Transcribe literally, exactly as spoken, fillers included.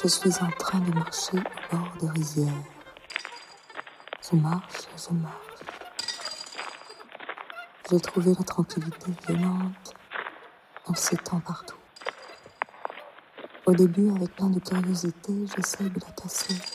Je suis en train de marcher au bord de rizières. Je marche, je marche. J'ai trouvé la tranquillité violente. Elle s'étend partout. Au début, avec plein de curiosité, j'essaye de la casser.